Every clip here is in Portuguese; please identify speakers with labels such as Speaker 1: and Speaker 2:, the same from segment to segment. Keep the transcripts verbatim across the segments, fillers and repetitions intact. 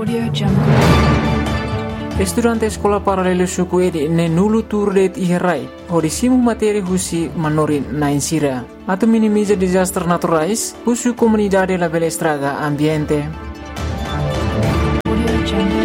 Speaker 1: Audio Jungle. Estudante sekolah paralelo suku edi ne nulu turdet iherai. Hodisimu materi husi manorin na insira. Atau minimiza disaster naturais, husu comunidade la bela estraga ambiente. Audio Jungle.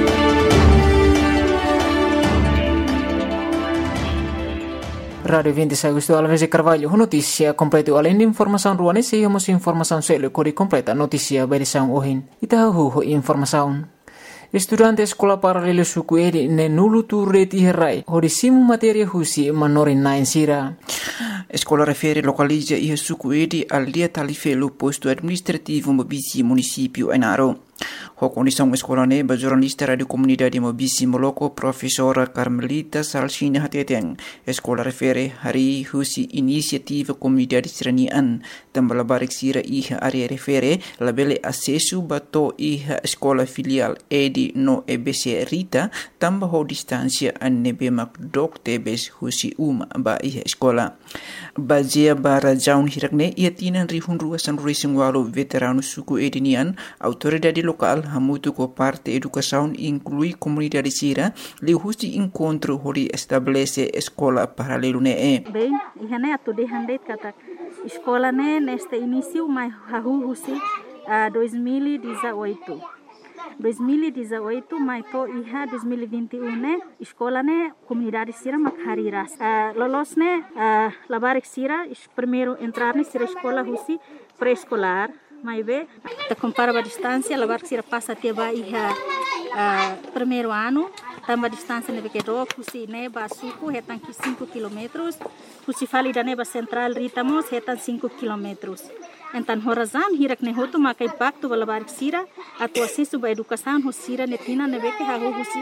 Speaker 1: Radio vinte Agosto Alves de Carvalho, notícia completa além de informação ruane, se temos informação selo kode completa notícia berisão ohin. Itahu informação. Estudante sekolah paralelo suku edi ne nulu turret iherai. Hodisimu materia husi manorin na insira.
Speaker 2: Escola refere localiza e suku edi al dia talifelo posto administrativo Mobisi município Enaro. A condição escolar ne ba jornalista radio comunidade Mobisi Moloko professora Carmelita Salsina Hateteng. Escola refere hari husi inisiativa comunidade seranian tambah barik sira iha area refere labele acesso bato iha escola filial edi no E B C Rita tambah ho distância anebe mak dok tebes husi uma ba iha escola. Bazia bara jaun hirakne ia tinan rihun ruasan racing walo veterano suku edinian autoridade local hamutu ko parte educação inclui comunidade sira li husi encontro hori estabelece escola paralelo ne e.
Speaker 3: Bem, ihane atu de handet kata escola ne neste início mai hahu husi uh, dois mil e dezoito. dois mil e dezoito mai to iha dois mil e vinte e um ne escola ne comunidade sira makhariras uh, lolos ne uh, labarik sira primeiro entrar ne sira escola husi pré-escolar mai be ta compara a distância labarik sira passa até ba iha uh, primeiro ano tamba distância ne que do husi ne ba suku hetan cinco quilômetros husi fali da ne ba central ritamos hetan cinco quilômetros. Então, horazan hirak ne hotu makai pacto balabarik sira atu acesso ba educação hosira netina ne beke ha husi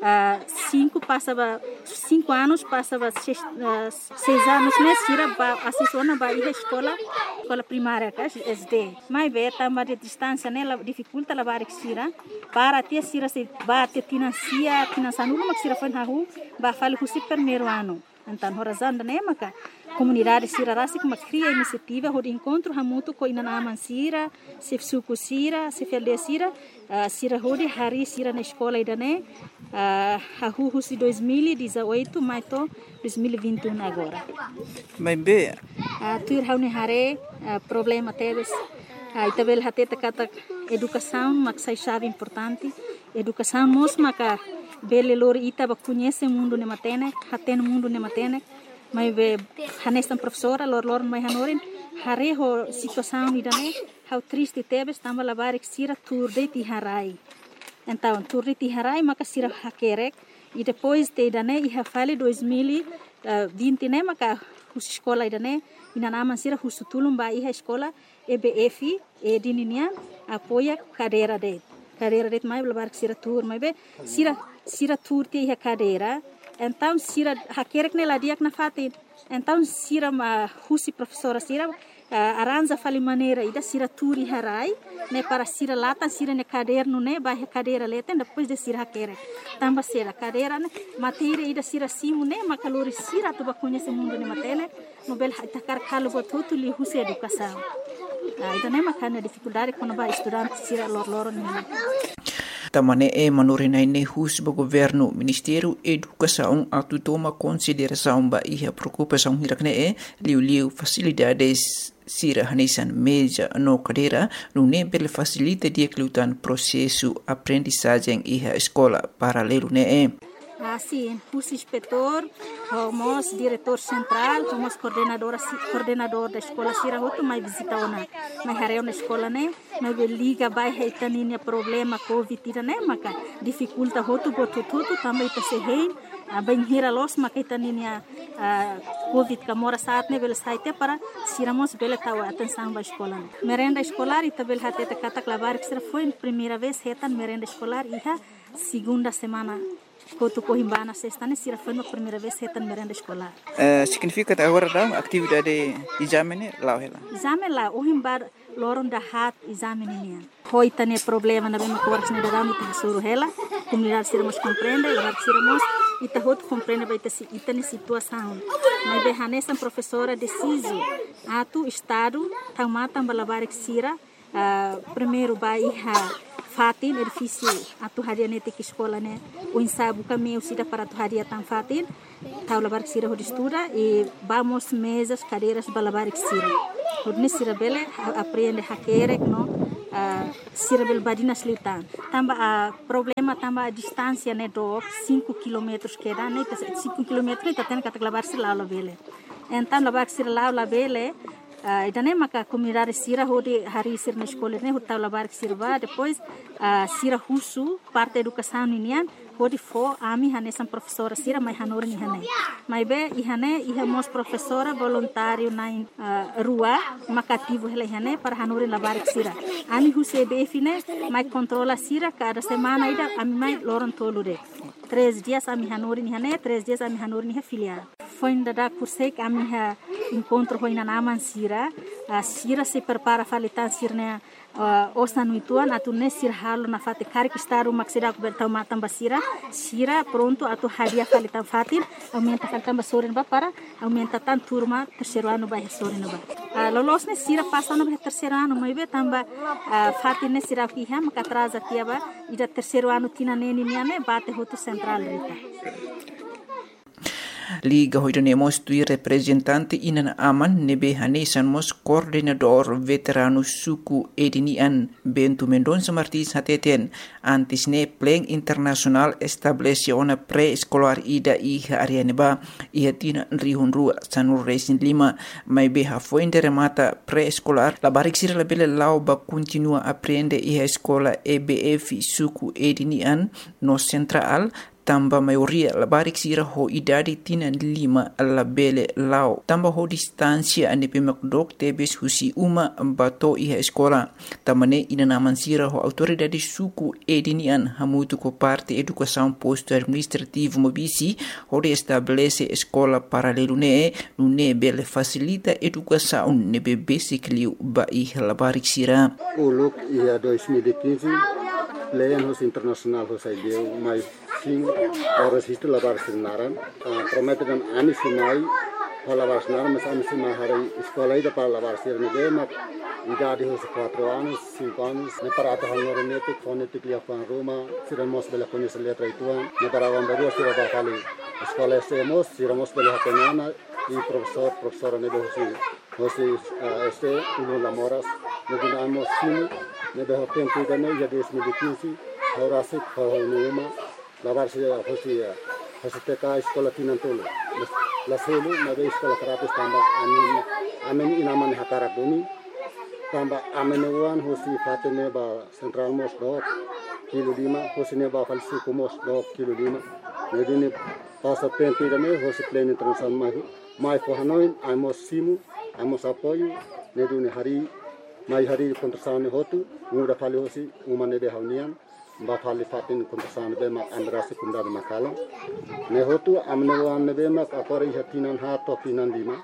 Speaker 3: cinco passa ba cinco anos passa ba seis, uh, seis anos ne sira ba acesso na ba iha escola escola primária ka S D mai be tamba de distância ne la dificulta labarik sira para ter sira se ba te financia financiando mak sira fan ha hu ba fali husi primeiro ano. Então, horazan ne maka comunidade sira rasi kuma cria iniciativa hod encontro hamutu ko inanaman sira se suku sira se felde sira uh, sira hodi hari sira na escola idane uh, hahu husi dois mil e dezoito mai to dois mil e vinte e um agora
Speaker 2: Mas be
Speaker 3: uh, tuir haune hare uh, problema teves uh, itabel hateta kata educação mak sai chave importante educação mos maka bele lor ita ba conhece mundo ne matene haten mundo ne matene mai be hanestan professora lor lor mai hanorin hare ho situação idane how triste tebes tamba labarik sira turde ti harai então turde ti harai maka sira hakerek e depois de idane e hafale dois mil e vinte ne maka hus escola idane inanaman sira husutulum ba iha escola E B F e dininian apoia cadeira de cadeira de mai labarik sira tur mai be sira sira tur ti iha cadeira. Então, sira hakerek ne ladiak na fatin. Então, sira ma husi professora sira uh, aranja fali maneira ida sira turi harai ne para sira latan sira ne caderno ne ba cadeira leten depois de sira hakerek. Tamba sira cadeira ne matéria ida sira simu ne makalori sira tu ba conhece mundo ne matene no bel takar kalu botutu li husi educação. Uh, ida ne makana dificuldade quando ba estudante sira lor lor ne.
Speaker 2: Tamane e manorinai ne hus ba governo Ministério Educação atu toma consideração ba iha preocupação hirakne e liu liu facilidades sira hanesan meja no cadeira no ne bel facilita dia klutan processo aprendizagem iha escola paralelo ne e.
Speaker 3: Assim, o inspetor, o diretor central, o coordenador, coordenador da escola Sira Hoto, mas visita ona, mas hareu na escola né, mas liga vai reitaninya problema Covid né, maka dificulta Hoto botu tudo também tá se rei, a bem hira los maka itaninya Covid kamora saat né, bel saite para Siramos bel tahu atenção ba escola. Merenda escolar ita bel hate te kata klabar que foi primeira vez retan merenda escolar iha segunda semana. Kotu Cohimbana sexta ne sira foi a primeira vez retan merenda escolar.
Speaker 2: Uh, significa agora da atividade exame lá ela.
Speaker 3: Exame lá o himbar loron da hat exame ne. Hoi tane problema na bem covardes ne da muito suru ela, comunidade sira mos compreende, lá sira mos ita hot compreende vai ter ita ne situação. Mas be hanesa professora deciso atu estado tamata balabarik sira uh, primeiro ba iha fatin edifício atu hadia nete que escola né o ensabu caminho sida para tu hadia tan fatin tau labar que sira estuda e vamos mesas cadeiras balabar que sira hodne sira bele aprende hakere no uh, sira bel badina slitan tamba a uh, problema tamba a distância né do cinco quilômetros que dá né cinco quilômetros tá tendo que labar sira lá bele então labar sira lá bele Uh, idane maka comunidade sira hodi hari sir na escola ne hota labar que sirva depois uh, sira husu parte educação ninian hodi fo ami hane sam professora sira mai hanor ni hane mai be i hane i hamos professora voluntário na uh, rua makativo hele hane para hanor labar que sira ami huse be fine mai controla sira cada semana ida ami mai loron tolure três dias ami hanor ni hane três dias ami hanor ni filial foi ainda da curso que ami ha encontro foi na naman sira a sira se prepara falitan sirne uh, osa nuituan atu ne sir halo na fate kari que está uma que será coberta uma tamba sira sira pronto atu hadia falitan fatin aumenta falitan basorin ba para aumenta tan turma terceiro ano ba sorin ba uh, lolos ne sira passa no terceiro ano mai be tamba uh, fatin ne sira ki ha maka atrasa tiaba ida terceiro ano tina ne ni ne bate hoto central rita
Speaker 2: Liga hoidanemos tui representante inan aman nebe hanesan mos coordenador veterano suku edinian Bento Mendonça Martins hateten antis ne pleng internasional estableciona pre-escolar ida iha arianeba iha tina rihun rua sanur resin lima mai beha foinde remata pre-escolar la barik sira la bele lau ba continua aprende iha escola E B F suku edinian no central tamba maioria la barik sira ho idadi tina lima la bele lao tamba ho distancia ane pemak dok tebes husi uma bato iha escola tamane ina naman sira ho autoridade suku edinian hamutu ko parte educação posto administrativo mobisi ho de estabelece escola paralelo ne ne bele facilita educação ne bebesi kliu ba iha la barik sira
Speaker 4: uluk ia dois mil e quinze Lenos internasional ho sai deu mai sim horas isto lavar sinaran promete dan ani sinai lavar sinaran mas ani sinai hari escola ida para lavar sirne de mak idade ho quatro anos cinco anos ne para ata hanor nete fonete clia fan Roma siramos bela conhecer letra ituan ne para vambario sira ba kali escola semos siramos bela hapenana e professor professora ne de hosi hosi este uno lamoras ne dinamos sim ne de tempo ida ne ya dois mil e quinze ora se ho numa lavar se hosi hosi teka escola tinantolo la selu na de escola karate tamba amen amen inaman hakara bumi tamba amen wan hosi fatene ba central mos do kilo lima hosi ne ba falsu kumos do kilo lima ne dine passa tempo ida ne hosi pleno internacional mai mai for hanoin amos simu amos apoio ne dune hari mai hari kontrasane hotu muda fali hosi umane de haunian ba fali fatin kontrasane be mak andrasi kundada makala ne hotu amne wan be mak akori hatinan ha to tinan lima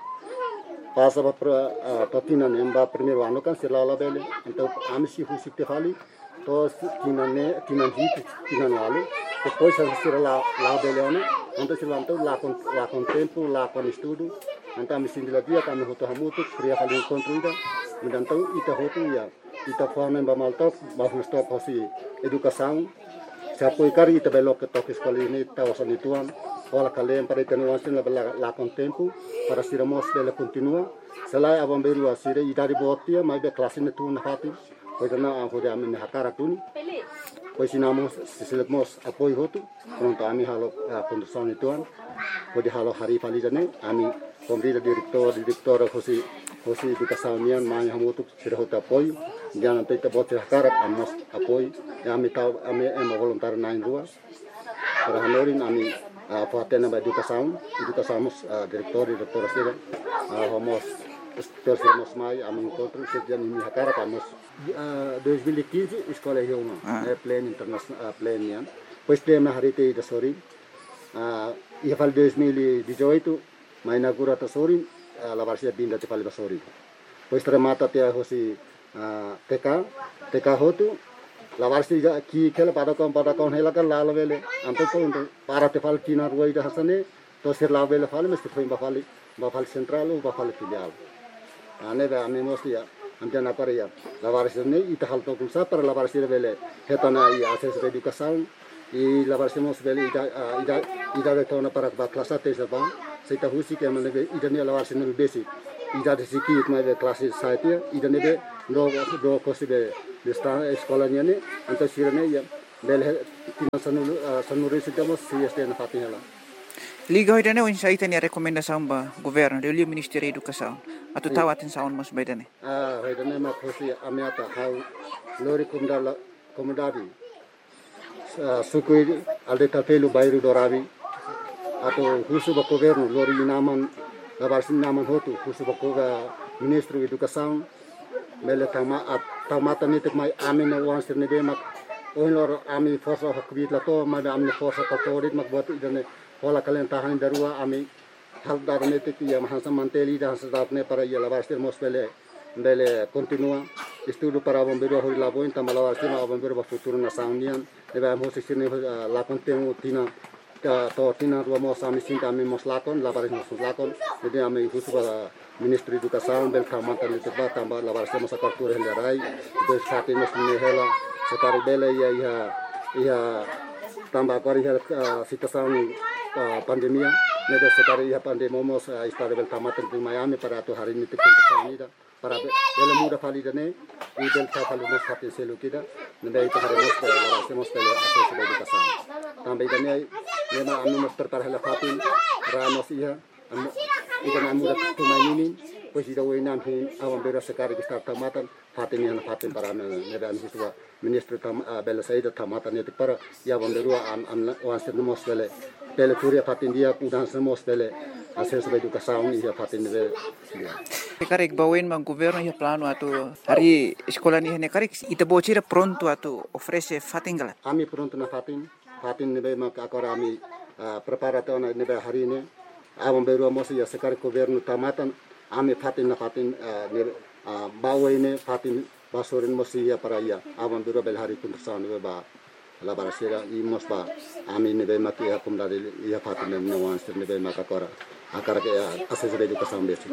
Speaker 4: pasa ba to tinan emba primeiro ano kan silala bele então amsi husi te fali to tinan ne tinan hit tinan lalu depois a sila la bele ano então silanto la con la con tempo la con estudo então amsi dia dia kami hotu hamutu kriya kali encontro então ita hotu ya ita forma ba maltop ba stop hosi educação se apoio cari ita belo que toque escola ini ta osan ituan ola kalian para ita nuansin la la con tempo para siramos bela continua selai abam beru asire ita di botia mai be classe ne tu na fati pois na a hode amin hakara tuni pois sinamos sisilemos apoio hotu pronto ami halo condução ituan pode halo hari fali jane ami pemerintah direktor direktor hosi hosi educação nian mai hamutu sira hota apoio dia nanti kita buat sekarang amos apoio ya ami tahu ami emo voluntar nain rua para hanorin ami fatena ba educação educação direktor direktor sira homos terus mai ami encontro sejak ini sekarang amos dois mil e quinze escola Rio é pleno internacional pleno nian pois tema hari te da sori ia fal dois mil e dezoito mai inaugura ta sori la varsia binda te fal basori pois remata te hosi T K T K hotu la varsia ki kela pada kon pada kon hela kan la vele ampe ko para te fal tina ruai da hasane to sir la vele fal mesti foi ba fal ba fal central ba fal filial ane ba ame mos ya Andian apa ya? Lawaris ini ita hal tokum sa para lawaris ini bele hetana i akses edukasaun i lawaris mo bele ida ida ida de tona para kelas satu sebang seita husi ke mana be ida ni lawaris ini basic ida de siki ma be kelas satu ida ni be do do kosi be de sta sekolahnya ni anto sirene ya bele tina sanulu sanuri sitamos si este na fatinala.
Speaker 2: Liga hoy dane unsa ita ni rekomendasyon ba gobyerno dili Ministerio Edukasaun atau tawatin saun mas bay dane.
Speaker 4: Ah hoy dane ma kosi amiata how lori kumdala komodadi sukui alde tapelu bairu dorabi atau husu ba gobyerno lori naman labarsin naman hotu husu ba ko Ministro Edukasaun mele tama at tamata nitik mai amin wan sirne be mak oin lor ami forsa hakbit lato ma amne forsa katorit mak buat idane Hola kalian tahan darua ami hal darne te ya mahasa manteli dan sedapne para ya labarster mosbele bele continua estudo para bombero hori laboin tamalawarti ma bombero ba futuro na saunian deba mo sisine la contenu tina ta to tina ro mo sami sinta ami mos lakon labaris mos lakon jadi ami husu para Ministro Edukasaun bel kamatan te ba tamba labarster mos akartur hendarai itu sate mos ne hela sekari bele ya ya ya tambah kari ya situasaun pandemia nedo sekali ya pandemi momos istare bel tamatan di Miami para tu hari ini tikun sanida para bel muda fali dane i bel fali mos fati selu kita nenda itu hari mos bel mos bel akses bel Edukasaun tambah dane nema anu mos terparah la fatin ramos iya ikan muda tu mainin pues ida wenan hin awam bel sekali kita tamatan fatin yang fatin para neda anu tua Ministro tam bel saida tamatan itu para ya bonderua am am wanser mos bel Pele kuria fatin dia udan semos pele akses bel Edukasaun ia fatin bel dia.
Speaker 2: Karek bawen mang governo ya plano atau hari sekolah ni hene karek ita bocira pronto atau ofrece fatin gala.
Speaker 4: Ami pronto na fatin fatin nebe mak akora ami preparato na nebe hari ini awam beru mos ya sekar governo tamatan ami fatin na fatin nebe bawen fatin basorin mos ya para ya awam beru bel hari pun saun ba la barasera i mosba ami ne be maki ya kumda ya fatin ne wanster ne be makakora akara ke akses bel Edukasaun besi.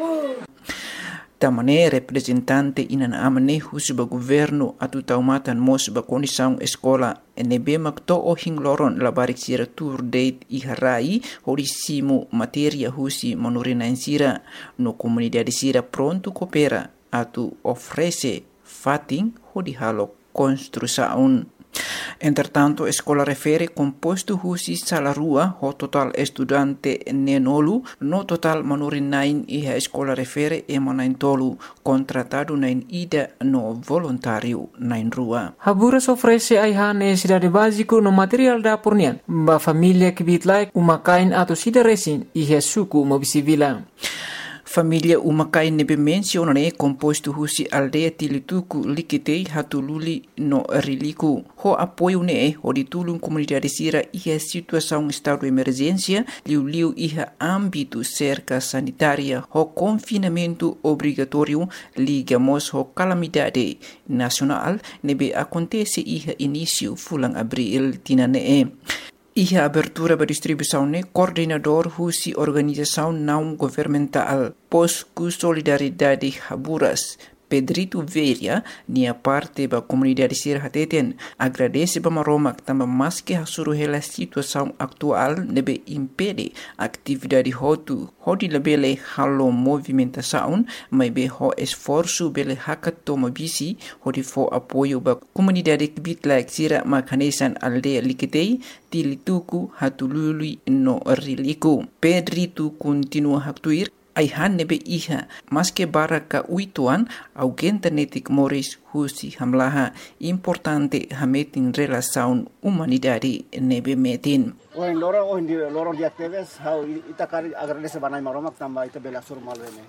Speaker 2: Tamane representante inan amane husba governo atu taumatan mos ba kondisang eskola nebe makto o hingloron la barik sira tour date i harai horisimu materia husi manurina sira no comunidade sira pronto coopera atu ofrece fatin hodi halo construsaun. Entretanto, escola refere composto husi salarua ho total estudante nenolu no total manurin nain iha escola refere emanain tolu contratado nain ida no voluntario nain rua.
Speaker 1: Haburas ofrece aiha necessidade básico no material dapur nian ba familia kibit like umakain atau sida resin iha suku mobisivila.
Speaker 2: Familia umakai nebe mensione composto husi aldea tilituku likitei hatululi no riliku. Ho apoio ne ho ditulung comunidade sira iha situação estado de emergência liu-liu iha âmbito cerca sanitária ho confinamento obrigatório ligamos ho calamidade nacional nebe acontece iha início fulang abril tinane. Iha abertura ba distribuição ne coordenador husi organização não governamental Posku Solidariedade Haburas Pedrito Veria nia parte ba comunidade sir hateten agradece ba maromak tamba maske hasuru hela situação atual nebe impede atividade hotu hodi lebele halo movimentação mai be ho esforço bele hakatoma bisi hodi fo apoio ba comunidade bitlak sira makanesan aldea likitei tilituku hatulului no riliku. Pedrito continua haktuir aihan nebe iha maske baraka uituan augenta netik moris husi hamlaha importante hametin relasaun humanidade nebe metin.
Speaker 5: Oin loro oin di loro di aktives how itakari agradece banai maromak tamba ita bela sur malvene.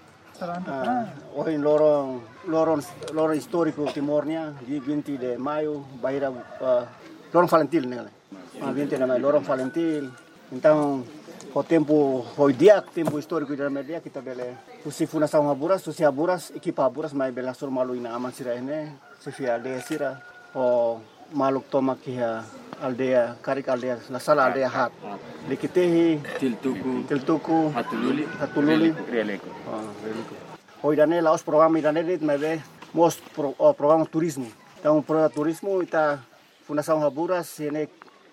Speaker 5: Oin loro loro loro historico timornya di vinte de maio baira loro Valentil nele. Ma vinte de maio loro Valentil. Então o tempo hoy dia tempo histórico da media kita bele usi fundação Haburas usi Haburas equipa Haburas mai bela sur malu ina aman sira ene sifia aldea sira o maluk toma kia aldea karik aldea la sala aldea hat likitehi
Speaker 6: tiltuku
Speaker 5: tiltuku
Speaker 6: hatululi
Speaker 5: hatululi
Speaker 6: releko
Speaker 5: ah releko hoy dane laos programa dane dit mai be mos pro, oh, programa turismo. Então, programa turismo ita Fundação Haburas ini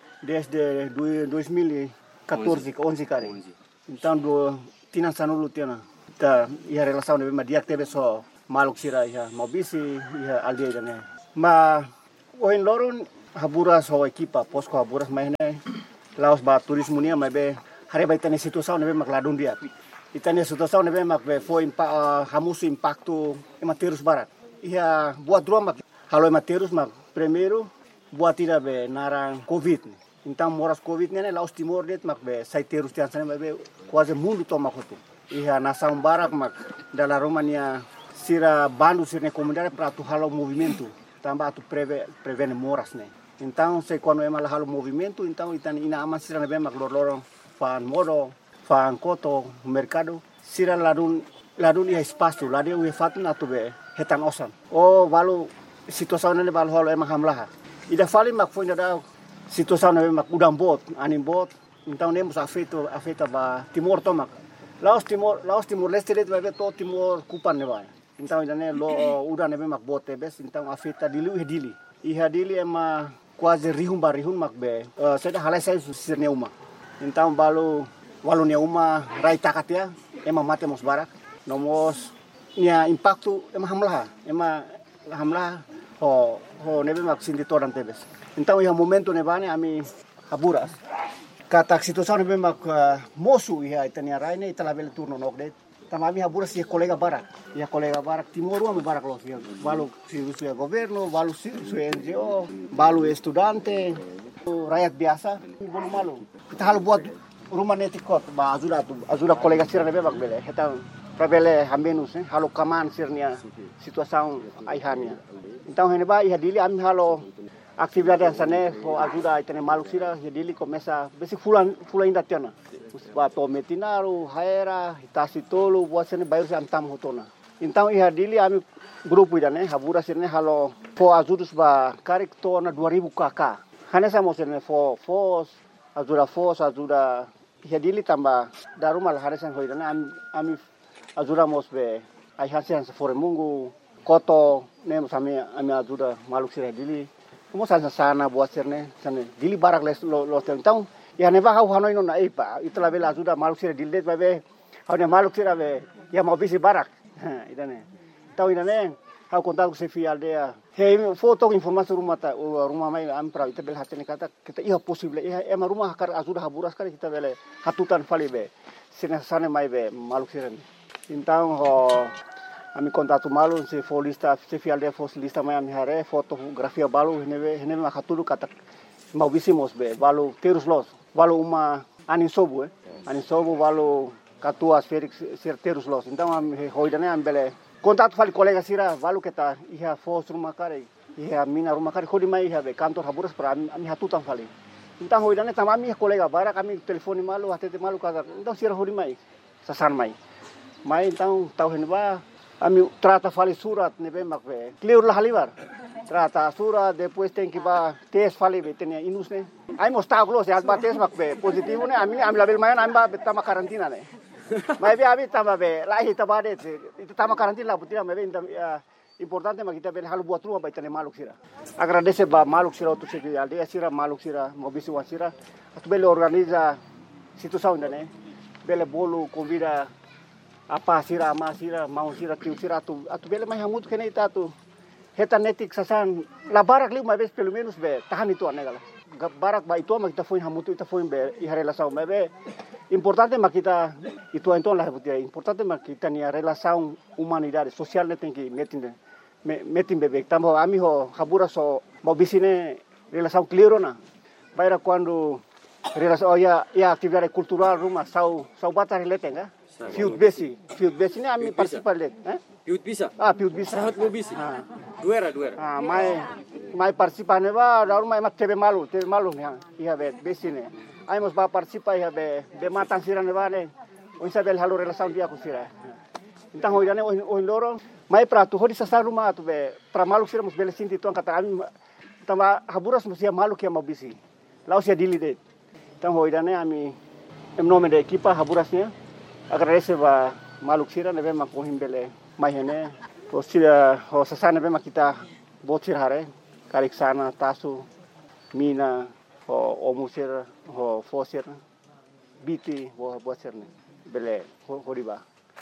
Speaker 5: desde dois mil e quatorze, onze kali. Então, do tinan sanulu tiana. Ta ia relação de dia teve só maluk sira ia mobisi ia aldeia dane. Ma oin loron Haburas ho equipa posko Haburas mai ne laos ba turismo nia mai be hari ba tani situação ne be mak ladun dia. Itania situação ne be mak be foi impa hamusu impacto ematerus barat. Ia buat dua mak halo ematerus mak primeiro buat tidak be narang covid. Então moras covid ne laos timor det mak be saiterus tian sana be quase mundo toma kotu. Ia nação barak mak dalam Romania sira bandu sirne comunidade para tu halo movimento. Tambah tu preve prevene moras ne. Então, se quando é mal halo movimento, então itani ina aman sira ne bemak lorong fan modo, fan koto, mercado, sira ladun ladun ia espaço, ladun ia fatu na tu be hetan osan. Oh, valu situação ne valu halo emak hamlaha. Ida fali mak foi da situação ne bemak udang bot, anim bot, então nemos afeto afeta ba Timor tomak. Laos Timor, Laos Timor Leste det vai to Timor kupan ne vai. Então idane lo udang ne bemak bot tebes, então afeta dili dili. Iha dili ema quase rihum barihum makbe. Uh, saya halai saya susir neuma. Então balu walu neuma rai takatia ema mate mos barak. Nomos nia impacto ema hamlah. Ema hamlah ho ho nebe mak sindi toran tebes. Então iha momento nebane ami Haburas. Kata situação nebe mak uh, mosu iha itania rai ne italabel turno nokdet. Tamami Haburas ia kolega barak, ia kolega barak Timor uma barak los ia balu si su governo, balu si su N G O, balu estudante, rakyat biasa, bono malu. Kita halu buat rumah netikot, ba ajuda tu, ajuda kolega sira nebe bak bele, kita prabele hamenus, eh, halu kaman sirnia situação aihania. Então hene ba ia dili ami halu atividade sana, ho ajuda itene malu sira, ia dili começa besi fulan fulan inda tiana. Bato metinaru, haera, itasi tolu, buat sini bayar si antam hotona. Então ia dili ami grupo idane, Haburas sini halo fo azudus ba karik tona dua ribu kakak. Hanya sama sini fo fos, azuda fos, azuda ia dili tambah darumal hari sen hoidane ami ami azuda mos be ai hasian sefore mungu koto nem sami ami azuda maluk sira dili. Mo sana sana buat sini sana dili barak les lo lo então ya neva hau hanoi no na ipa itla bela ajuda maluk sira dildet babe hau ne maluk sira be ya mau bisi barak idane tau idane hau kontak se fi aldea he foto informasi rumah ta rumah mai am pra ita bel hatene kata kita iya possible iya ema rumah kar ajuda Haburas kali kita bele hatutan fali be sina sana mai be maluk sira então ho ami kontatu malu se folista se fi aldea foslista mai am hare fotografia balu hene hene ma hatulu kata mau bisi mos be balu terus los walau uma anin sobu eh anin sobu walau katua Felix terus los então am hoidane am bele kontak fali kolega sira walau kita iha fos rumah kare iha mina rumah kare khodi mai iha be kantor Haburas pra ami hatutan fali então hoidane tamami kolega bara kami telefoni malu hatete malu kata então sira hodi mai sasan mai mai então tau henba ami trata fali surat nebe makbe clear lah halibar trata surat depois tem que ba tes fali betenia inus ne ai mostau close ya ba tes makbe positivo ne ami ami label mayan ami ba betama karantina ne mai be abi tama be lahi tabade itu tama karantina la butina me importante mak kita bel halu buat rumah ba itane maluk sira agradece ba maluk sira tu segi aldea sira maluk sira mobisi wasira atu bele organiza situação ne bele bolu convida apa sira ama sira mau sira tiu sira tu atu bele mai hamut kene ita tu heta netik sasan la barak liu mai bes pelo menos be tahan itu anegala barak ba itu ma kita foi hamut ita foi be i relação mai be importante ma kita itu então la butia importante ma kita ni relação humanidade social ne tem que metin metin bebek tambo ami ho Haburas so mau bisine relação clearona baira quando relação oh ya ya atividade cultural rumah sau sau batar letenga Fiut besi, fiut besi ni ami participa lek, eh?
Speaker 6: Fiut bisa.
Speaker 5: Ah, fiut bisa.
Speaker 6: Sahat mo bisi. Ah. Duera, duera.
Speaker 5: Ah, mai mai participa ne ba, daru mai mat tebe malu, tebe malu ni ha. Iha be besi ne. Ai mos ba participa iha be be matan sira ne ba ne. O sabel halu relação dia ku sira. Então hoidane o o loro mai pra tu hodi sasa rumah tu be pra malu sira mos bele sinti tu kata ami tamba Haburas mos ia malu kia mau bisi. Lau sia dili de. Então hoidane ami em nome da equipa Haburasnya agradece ba maluk sira nebe makohim bele mai hene Posira ho sasana memang kita botir hare karik sana tasu mina ho omusir ho fosir biti ho botir ne bele ho horiba.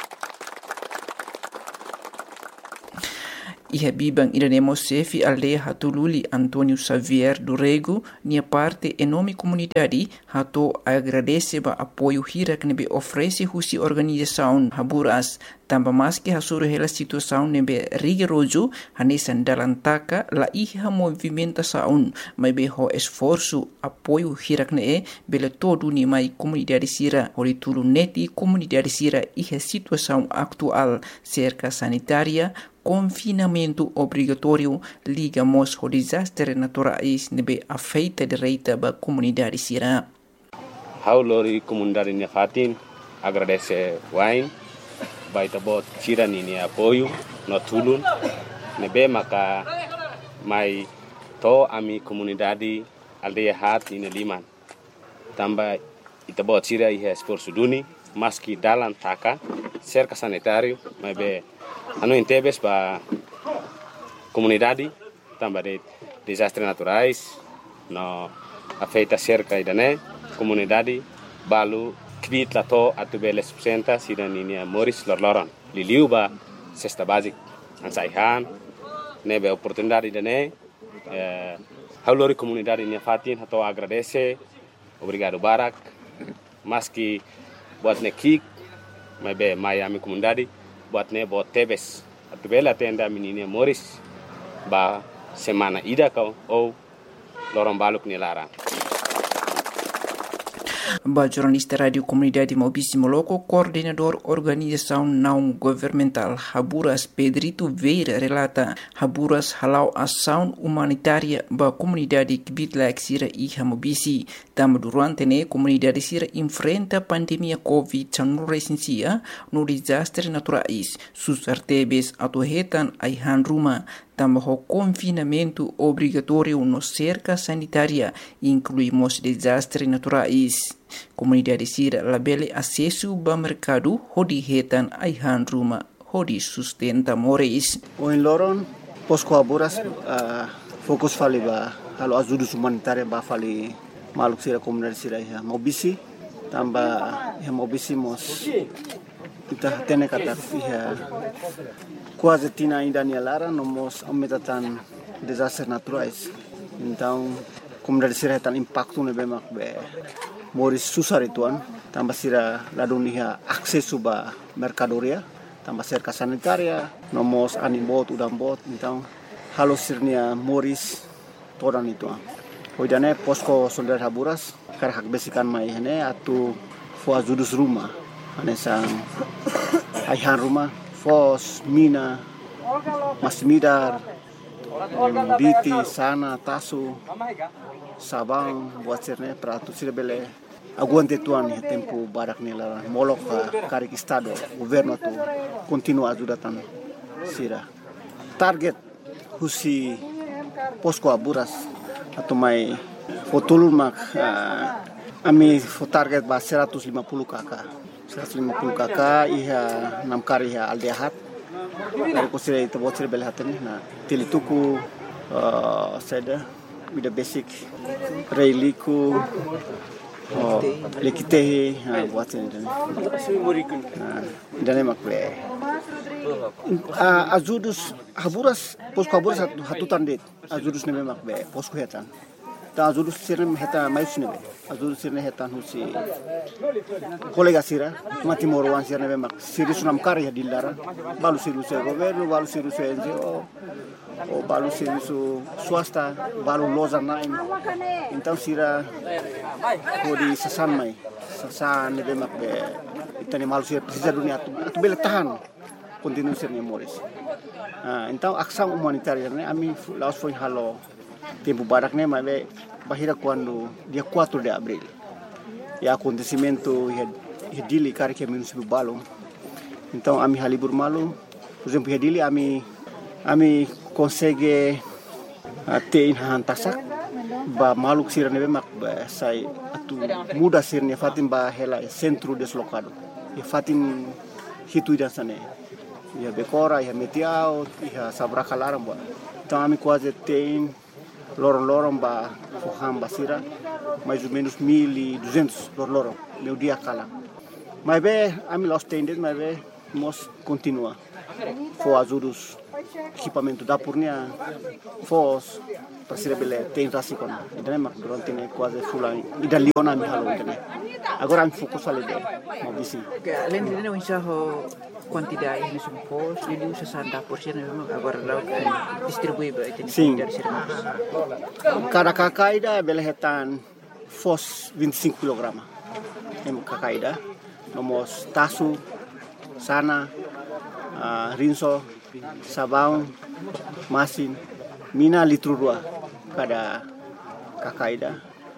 Speaker 2: Iha bibang idanemo sefi aldea hatululi Antônio Xavier do Rego, nia parte enorme comunidade hato agradece ba apoio hira que nebe oferece husi organização Haburas, tamba mais que hasuru hela situação nebe rigoroso hanesan dalam taka la iha movimentação, mas be ho esforço apoio hira que ne bele todo ni mai comunidade sira horitulu neti comunidade sira iha situação atual cerca sanitária confinamento obrigatório ligamos ao desastre naturais nebe afeita direita ba comunidade sira.
Speaker 6: Haulori comunidade Nefatin agradece wain baita bot sira ni apoio no tulun nebe maka mai to ami comunidade aldeia hat in liman tamba ita bot sira ihe esforço duni maski dalam taka cerca sanitário mebe anu intebes ba comunidade tamba de desastres naturais no afeita cerca idane comunidade balu kvit lato atubele subsenta sidaninia Moris lorloron liliu ba cesta basic ansaihan nebe oportunidade idane eh, haulori comunidade Nefatin hato agradece obrigado barak maski buat nekik mebe Miami comunidade buat ne buat tebes atubela tenda menina Moris ba semana ida kau ou lorong baluk ni larang.
Speaker 2: Ba jornalista Radio Comunidade Maubici Moloco, coordenador organização não governamental Haburas Pedrito Veira relata Haburas halau ação humanitária ba comunidade Kibitlaik Sira e Maubici. Tam durante ne comunidade Sira enfrenta pandemia Covid dezenove no desastre naturais. Sus artebes atuhetan aihan ruma. Tambah confinamento obrigatório no cerca sanitária, incluímos desastres naturais. Comunidade Sira labele acesso ao mercado, hodi hetan aihan ruma, hodi sustenta moris.
Speaker 5: O em Loron, posko Haburas, uh, fokus fali ba, halo ajuda humanitária ba fali maluk Sira comunidade Sira ya Maubici, tambah ya Maubici mos kita tene kata ya quase tina ainda ni lara nomos aumentatan desastres naturais. Então, comunidade Sira tan impacto ne bemak be moris susar ituan, tambah Sira ladunia akses ba mercadoria, tambah cerca sanitaria, nomos animbot udambot, então halo sirnia moris todan ituan. Hoidane posko soldar Haburas karhak besikan mai hene atu fo ajudus rumah. Anesang aihan rumah, fos, mina, masmidar, biti, sana, tasu, sabang, buat sirne peratu sira bele aguante tuan ya tempo barak nila molok karik estado governo tu continua ajudatan sira. Target husi posko Haburas atau mai fotulun mak uh, ami fo target ba seratus lima puluh kakak. seratus lima puluh kakak iha enam kari iha aldehat dari kusira itu buat sira bele hatani na tilituku uh, seda with the basic reiliku oh lekitehi ha buat sira dan dan emak be azudus Haburas posko Haburas hatutan det azudus ne emak be posko hetan ta azudus sira heta mais ne be azudus sira hetan husi kolega Sira mati morwan Sira ne mak Sira sunam kari ya dilara balu Sira se governo balu Sira se N G O o balu Sira su swasta balu loza naim então Sira kodi sasan mai sasan ne be mak be itani malu Sira precisa dunia tu tu bele tahan continue Sira ne moris ah então ação humanitária ne ami laos foi halo tempo barak ne mabe bahira quando dia quatro de abril e acontecimento e dili kari que município balom então ami halibur malu por exemplo e dili ami ami consegue ter in hantasak ba maluk Sira nebe mak ba sai atu muda sirne fatim ba hela centro deslocado e fatim hitu dan sane ia Becora, ia Metiau, ia Sabracalaram, boa. Então a mim quase tem lorong-lorong ba Foham Basira, mais ou menos mil e duzentos lorong-lorong, meu dia cala. Mas bem, a mim los tendes, mas bem, nós continua. For ajudos equipamento da Purnia, fos para ser bele tem rasikon. Então mak durante ne quase fulan ida liona mi halo então. Agora am fokus ali deh, mau bisi.
Speaker 2: Além de não enxergar quantidade de supos, ele usa sessenta por cento memang agora lá distribui berarti dari sirmas.
Speaker 5: Cada kakaida bele hetan fos vinte e cinco quilogramas. Em kakaida, nomos tasu, sana, uh, rinso, sabão, masin, mina litro dua cada kakaida,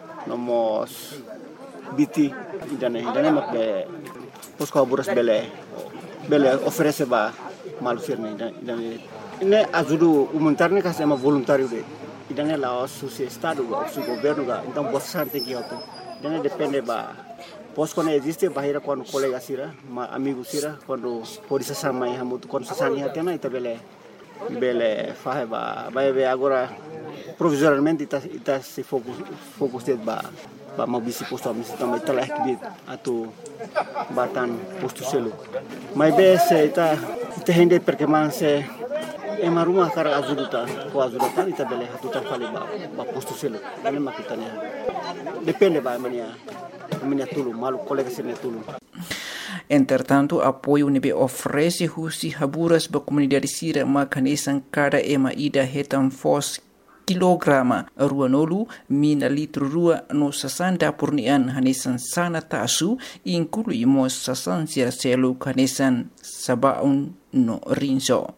Speaker 5: nomos biti idane idane mak be posko buras bele bele oferece ba malusirne idane ne ajudo humanitarne ka sama voluntário de idane la o su estado o su governo ga então bastante que auto idane depende ba posko ne existe bahira quando colega sira ma amigo sira quando polícia sama ya mutu quando sasani hatena ita bele bele fahe ba ba agora provisoriamente ita ita se fokus fokus de ba ba mau bisi posto misi também telah kibit atau batan posto selo mas bese ita ita hende perkembangan se ema rumah kara azuduta ko azuduta ita bele hatutan fali ba ba posto selo ini makitanya depende ba mania mania tulu malu colega sene tulu.
Speaker 2: Entretanto, apoio nebe oferece husi haburas ba comunidade sira makanesan cada ema ida hetan fos kilograma ruanolu mina litro rua no sasanda purnian hanesan sana tasu inclui mo sasan sira selu kanesan sabaun no rinso.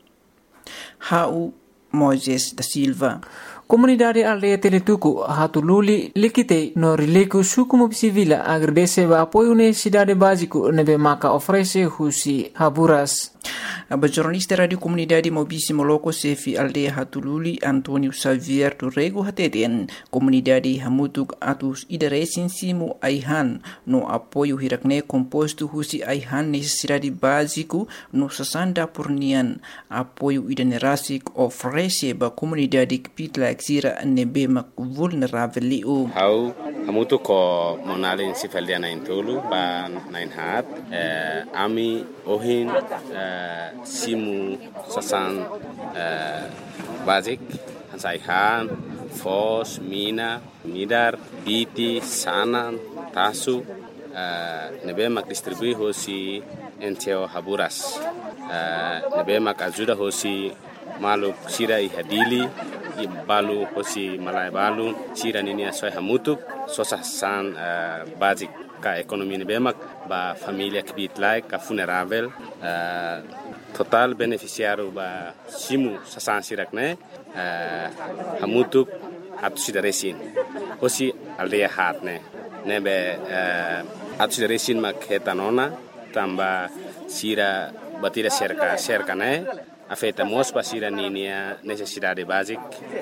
Speaker 2: Hau Moises da Silva.
Speaker 1: Comunidade aldeia Teletuku hatululi likite no rileku sukumu civila agradece ba apoio necessidade básico nebe maka oferece husi haburas.
Speaker 2: A jornalista Radio Comunidade Mobisi Moloko Sefi Aldeia Hatululi Antonio Xavier Turrego Hateten Comunidade Hamutuk Atus Idaresin Simu Aihan no apoio hirakne composto husi Aihan necessidade básico no sasanda purnian apoio idanerasik oferece ba comunidade kpitla sira nebe mak vulnerável liu.
Speaker 6: Hau hamutuk ko monalin sifaldiana intulu ba nain hat eh, ami ohin eh, simu sasan uh, basic hansaihan fos mina midar biti sanan tasu uh, nebe mak distribui hosi enteo haburas uh, nebe mak ajuda hosi maluk sira ihadili balu hosi malai balu sira nini asoi hamutuk sosasan uh, basic ka ekonomi nebe mak ba familia kibit like ka funerável uh, total beneficiário ba simu sasan sirakne uh, hamutuk atu sidaresin hosi aldeia hatne nebe uh, atu sidaresin mak hetanona tamba sira batira cerca cerca ne afeta mos pa sira ninia necessidade basic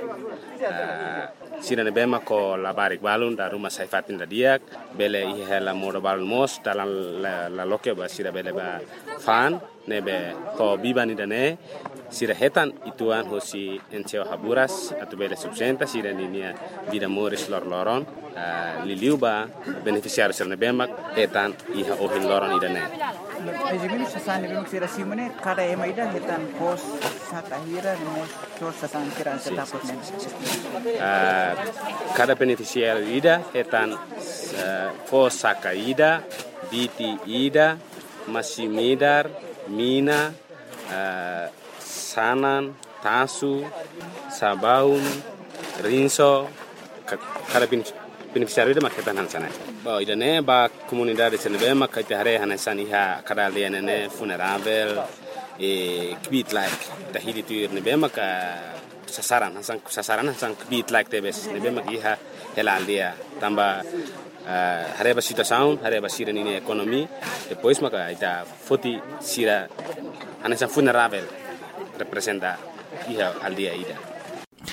Speaker 6: uh, sira nebe mako labarik balun da rumah saifatin da diak bele ihela modo balun mos dalam la, la loke ba sira bele ba fan nebe ko bibani dane sira hetan ituan hosi enteo haburas atu bele subsenta sira ninia vida moris lor loron uh, liliu ba beneficiário sira nebe mak etan iha ohin loron idane.
Speaker 2: Ejimini sasan nebe mak sira simone kada ema ida hetan pos satahira mos sos sasan kira setapos men.
Speaker 6: Uh, cada beneficiário ida hetan uh, pos saka ida biti ida masimidar mina uh, sanan tasu sabaun rinso kada beneficiário ida maketan hansana ba ida ne ba comunidade senebe makite hare hanan iha kada liane ne funerável e kbit like tahili tuir nebe maka sasaran hasan sasaran hasan kbit like tebes nebe mak iha hela aldia tamba uh, hareba situação hareba sira nini ekonomi depois maka ita foti sira hanesan funerável representa iha aldia ida.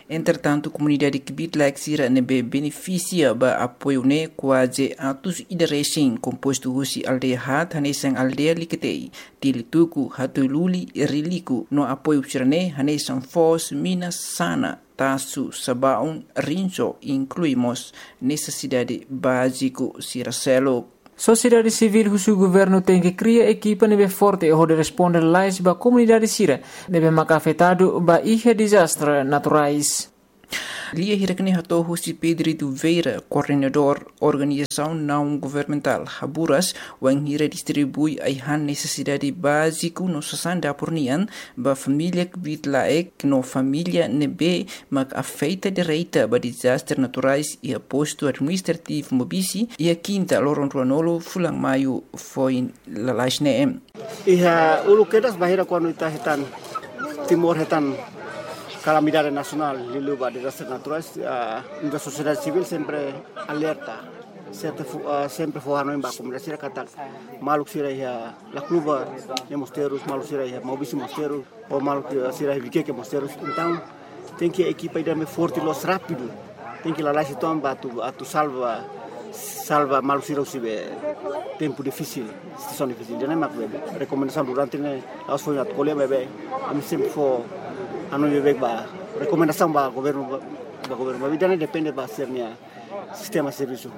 Speaker 2: Entretanto, a comunidade que Bitlak Sira nebe beneficia ba apoio ne quase atos idarecem composto husi aldeia hat hanesan aldeia liketei tilituku hatululi riliku no apoio sirane hanesan fos minas sana tasu sabaun rinso incluímos necessidade básico Siracelo.
Speaker 1: Sociedade civil husu governo tem que criar equipa nebe forte e de responder lais ba comunidade sira nebe mak afetado ba ihe desastre naturais.
Speaker 2: Lia hirakne hato husi Pedro Duveira, coordenador organização não governamental Haburas, wang hira distribui aihan necessidade básico no sasanda pornian ba família que bitlaek no família nebe mak afeita direita ba desastre naturais e aposto administrativo mobisi e a quinta loron ruanolo fulang maio foi lalasne.
Speaker 5: Iha ulu kedas bahira quando ita hetan timor hetan calamidade nacional, lilu ba desastres naturais, uh, a sociedade civil sempre alerta, sempre uh, sempre forrano em ba comunidade sira kata maluk sira ya la cluba de mosteiros, maluk sira ya mobisi mosteiros, ou maluk sira ya vique mosteiros. Então tem que equipa ida me forte los rápido, tem que lá lá se tomba tu a tu salva salva maluk sira usibe tempo difícil, situação difícil. Já nem mak bebe recomendação durante ne aos foi at colhe bebe, a mim sempre for anu bebek ba recomendação ba governo ba governo ba bidane depende ba sernia sistema serviço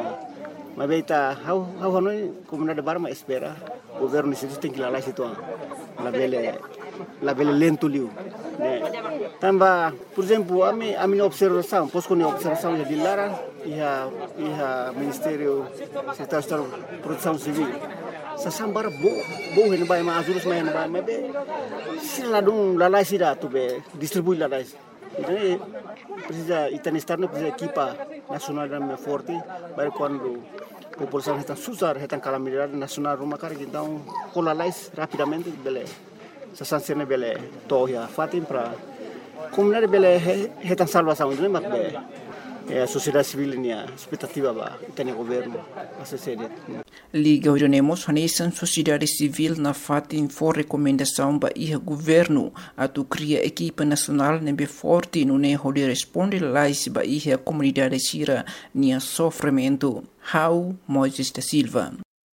Speaker 5: mas beita how how anu comunidade barma espera governo isso tem que lá lá situ la bele la bele lento liu né tamba por exemplo a mim a minha observação posso com observação de Lara e a e a ministério secretário de produção civil sasambara bo bo hen bai ma azurus mai bai ma be sila dum la la sida tu be distribui la la então precisa itani externo precisa equipa nacional da forte para quando a população está susar está calamidade nacional rumah kar então colalais rapidamente bele sasansene bele toya fatim para comunidade bele está salvação não mak be é a sociedade civil nia expectativa ba itani governo assessede
Speaker 2: Liga Orionemos hanesan sociedade civil na fatin for recomendação ba iha governo atu cria equipa nacional nebe forte no ne hode responde lais ba iha comunidade sira nia sofrimento. How Moises da Silva.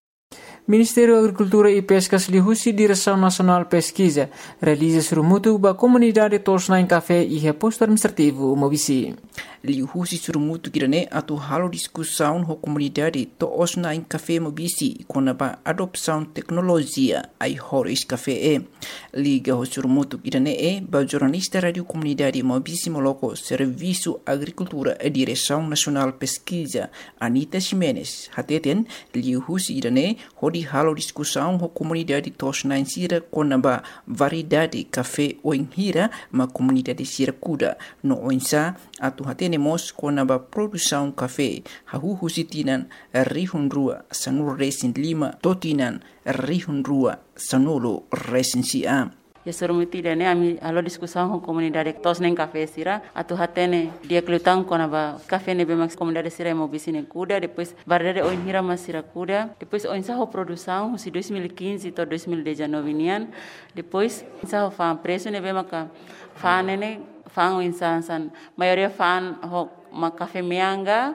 Speaker 1: Ministério da Agricultura e Pescas lihusi Direção Nacional Pesquisa realiza surumutu ba comunidade Tosna em Café e reposto administrativo Mobisi.
Speaker 2: Lihusi surumutu kirane atu halo discussão ho comunidade Tosna em Café Mobisi com a adopção tecnologia ai horis café e. Liga ho surumutu kirane e ba jornalista radio comunidade Mobisi Moloco Serviço Agricultura e Direção Nacional Pesquisa Anita Ximenes hateten lihusi kirane hodi halo discussão ho comunidade Tosna em Sira com a variedade café o hira ma comunidade Sira kuda no oinsa atu hatenemos com a produção café hahu sitinan rihun rua sanur resin lima totinan rihun rua sanolo resin sia.
Speaker 7: Ya surumuti dane ami halo discussão com comunidade Tosna em Café Sira atu hatene dia klutang com a café ne bemax comunidade Sira mobisi ne kuda depois variedade o hira mas Sira kuda depois o insa ho produção si dois mil e quinze to dois mil e dezenove nian depois insa ho fa preço ne bemaka fa ne fa o insa san maioria fa ho ma café mianga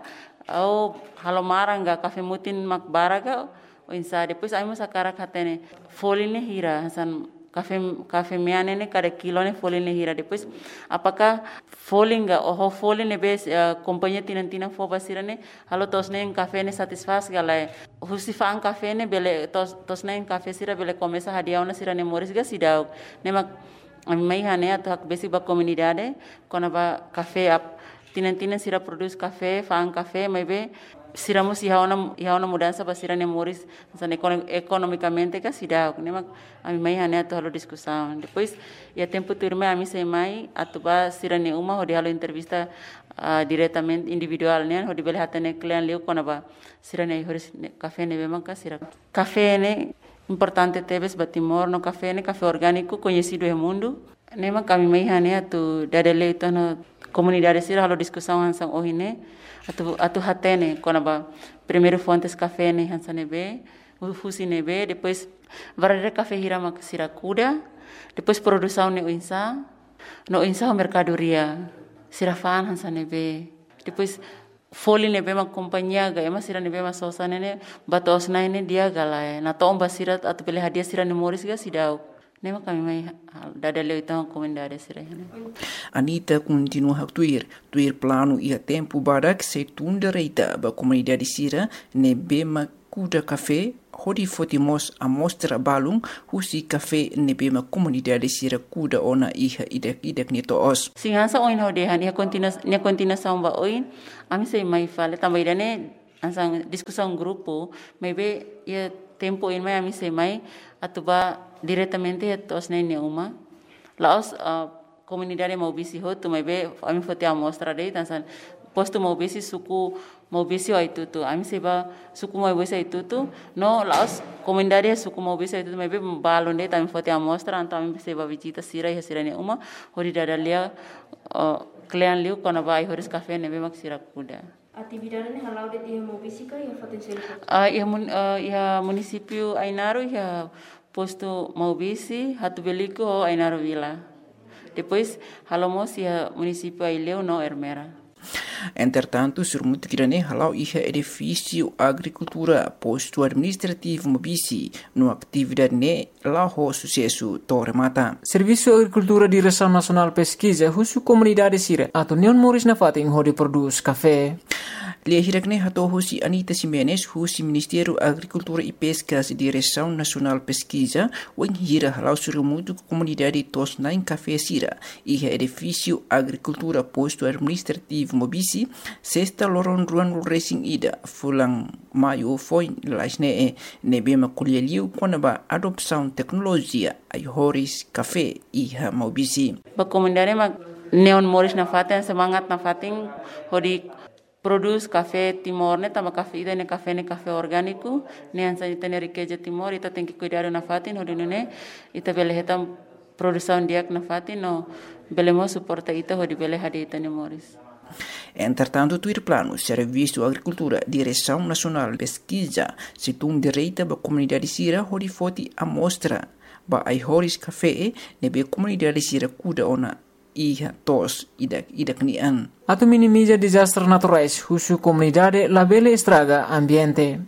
Speaker 7: ou halomaranga café mutin mak baraga o insa depois ai mas akara hatene foline hira san Café café miane ne cada kilo ne folha ne hira depois apakah folinga oh folha ne bes companhia tinan tinan fo basira ne halo tos ne café ne satisfaz galai husifan café ne bele tos tos ne café sira bele começa hadiau na sira ne moris ga sidau ne mak mai hane atu hak besi ba comunidade kona ba café ap tinan tinan sira produz café fan café mai be siramos e uma e uma mudança para sira nemoris economicamente que sida ne mak ami mai hane atu halo discussão depois ia tempo turme ami sei mai atu ba sira ne uma hodi halo entrevista uh, diretamente individual ne hodi bele hatane client leu kona ba sira ne horis café ne be manka sira café ne importante tebes batimor no café ne café orgânico conhecido no mundo ne mak ami mai hane atu dadele itu no comunidade sira halo discussão hansang ohine atu atu hatene kona ba primeiro fontes café ne hansanebe ufusinebe depois varare café hirama sira kuda depois produção ne insa no insa mercadoria sirafaan hansa nebe. Depois foli nebe ma companhia ga ema sira nebe ma sosa nene batos na ini dia galai. Na tomba sira atau pilih hadiah sira nemoris ga sidau. Nema kami mai dada leu itang komendare sira hene.
Speaker 2: Anita continua a tuir, tuir plano ia tempo barak se tunda reita ba comunidade sira nebe ma kuda café hodi fotimos a mostra balung husi café nebe ma comunidade sira kuda ona iha idak idak ni toos.
Speaker 7: Singansa oin hodehan ia kontina ia kontina samba oin ami sei mai fale tambah idane ansang discussão grupo maybe ia tempo in mai ami sei mai atuba diretamente a tos na uma laos uh, comunidade maubisi ho tu maybe ami fote a mostra dei tansan posto maubisi suku maubisi o itu tu ami seba suku maubisi itu tu no laos comunidade suku maubisi itu maybe balon dei tami fote a mostra anta ami seba visita sira ia sira ne uma hori dadalia uh, klean liu kona vai horis café nebe mak sira kuda.
Speaker 8: Atividade ni halau de dia maubisi ka ia potensial.
Speaker 7: Ah ia mun uh, ia município Ainaro ia posto maubisi hatu beliko Ainaro Vila. Depois halomos ia município Aileu no Ermera.
Speaker 2: Entretanto, surmuti kirane halau iha edifício agricultura posto administrativo mobisi no atividade ne lao sucesso Torre Mata.
Speaker 1: Serviço Agricultura Direção Nacional Pesquisa husu comunidade sira atau Neon Moris na fating hodi produz café.
Speaker 2: Lia hirakne hato husi Anita Simenes husi Ministério Agricultura e Pescas Direção Nacional Pesquisa wen hira halau surmuti comunidade tos nain café sira iha edifício agricultura posto administrativo mobisi sexta loron ruan racing ida fulang maio foi lasne e nebe makulheliu quando ba adopção tecnologia ai horis café iha mobisi.
Speaker 7: Ba comunidade ma Neon Moris na fatin semangat na fatin hodi produz café Timor ne tama café ida ne café ne café orgânico ne ansa ita ne riqueza Timor ita tem que cuidar na fatin hodi ne ita bele hetam produção diak na fatin no belemo suporta ita hodi bele hadi ita ne Moris.
Speaker 2: Entretanto, tuir plano Serviço Agricultura Direção Nacional Pesquisa situng direita ba comunidade sira hodi foti amostra ba ai horis café nebe comunidade sira kuda ona iha tos idak idak nian.
Speaker 1: Atau minimiza desastres naturais husu comunidade labele estraga ambiente.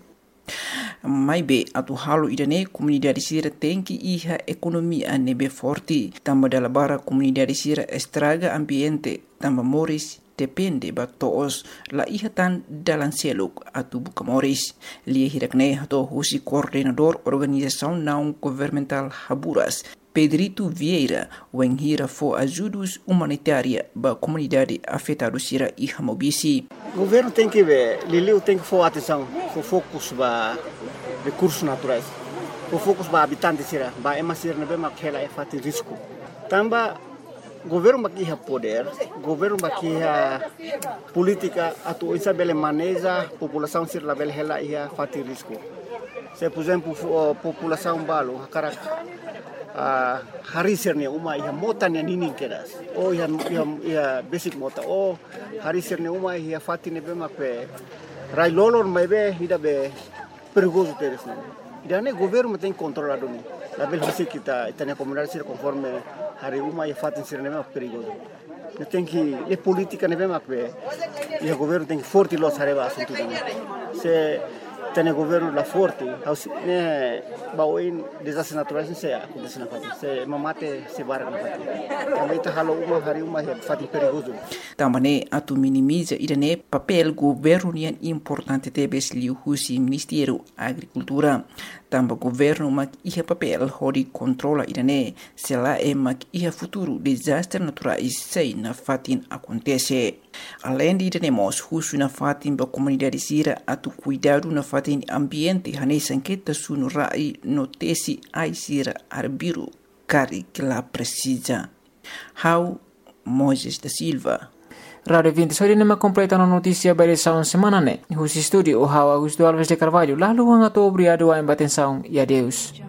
Speaker 2: Mai be atu halu idane comunidade sira tem que iha economia nebe forte tamba dala bara comunidade sira estraga ambiente tamba moris depende ba toos la iha tan dalan seluk atu buka moris lia hirakne hato husi coordenador organização não governamental Haburas Pedrito Vieira wen hira fo ajudos humanitária ba comunidade afetada sira iha mobisi.
Speaker 5: O governo tem que ver, Liliu tem que for atenção, for focus ba recursos naturais, for focus ba habitantes sira, ba ema sira nebe makela e fati risco. Tamba governo bakia poder, governo bakia política atu isa bele maneja população sir la bele hela ia fati risco. Se por exemplo população balo hakara a hari sirne uma ia mota ne ninin kedas. O ia ia ia basic mota o hari sirne uma ia fati ne bema pe rai lolor mebe ida be perigoso teres ne. Ida ne governo tem controlado ni. La bele hasi kita itania comunidade sir conforme hari uma ia fati sir ne perigoso. Ne tem que le política ne bema pe ia governo tem forte los areba assunto. Se tem governo la forte, ne baoin desastres naturais se acontece na fati. Se mamate se barra na fati. Também tá halo uma hari uma é fati perigoso.
Speaker 2: Também atu minimiza idane papel governo nian importante tebes liu husi Ministério Agricultura. Tamba governo mak iha papel hori controla idane se la e mak iha futuro desastre naturais sei na fatin acontece. Além de idane husu na fatin ba comunidade sira atu cuidado na fatin ambiente hane sanqueta sunu rai notesi ai sira arbiru cari que la precisa. How Moises da Silva.
Speaker 1: Radio vinte sori nema completa na notícia by Resaun semana ne. Husi studio o How Augusto Alves de Carvalho. Lalu hanga to obrigado a embatenção e adeus.